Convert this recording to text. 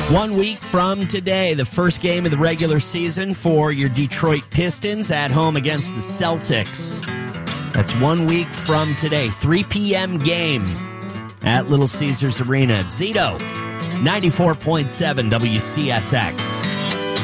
1 week from today, the first game of the regular season for your Detroit Pistons at home against the Celtics. That's 1 week from today, 3 p.m. game at Little Caesars Arena. Zito, 94.7 WCSX.